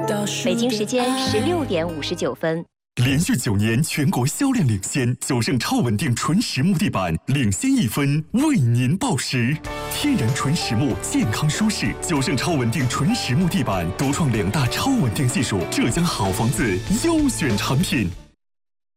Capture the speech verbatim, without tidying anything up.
北京时间十六点五十九分。 连续九年全国销量领先，九盛超稳定纯实木地板领先一分，为您报时。天然纯实木，健康舒适，九盛超稳定纯实木地板独创两大超稳定技术，浙江好房子优选产品。